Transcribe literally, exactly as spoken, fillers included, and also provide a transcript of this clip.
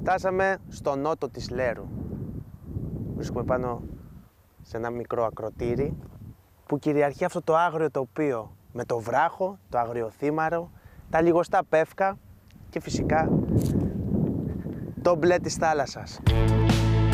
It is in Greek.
Φτάσαμε στο νότο της Λέρου. Βρίσκομαι πάνω σε ένα μικρό ακροτήρι που κυριαρχεί αυτό το άγριο τοπίο με το βράχο, το αγριοθήμαρο, τα λιγοστά πεύκα και φυσικά το μπλε της θάλασσας.